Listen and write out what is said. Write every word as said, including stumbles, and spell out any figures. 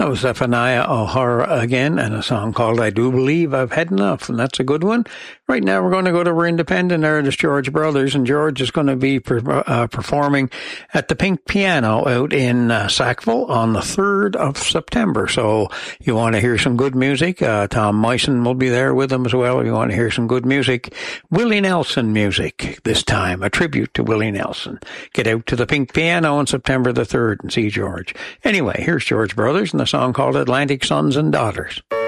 That was Zephaniah O'Hara again, and a song called I Do Believe I've Had Enough, and that's a good one. Right now we're going to go to our independent artist, George Brothers, and George is going to be per, uh, performing at the Pink Piano out in uh, Sackville on the third of September. So you want to hear some good music, uh, Tom Meissen will be there with him as well. If you want to hear some good music, Willie Nelson music this time, a tribute to Willie Nelson. Get out to the Pink Piano on September the third and see George. Anyway, here's George Brothers and a song called Atlantic Sons and Daughters.